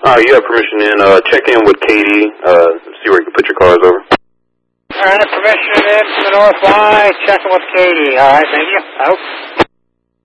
You have permission in. Check in with Katie. See where you can put your cars over. All right, permission in to the North Y. Checking with Katie. All right, thank you. Out.